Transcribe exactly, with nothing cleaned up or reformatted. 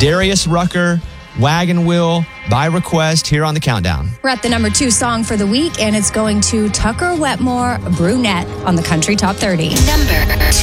Darius Rucker, Wagon Wheel, by request here on the Countdown. We're at the number two song for the week, and it's going to Tucker Wetmore, Brunette, on the Country Top thirty. Number two.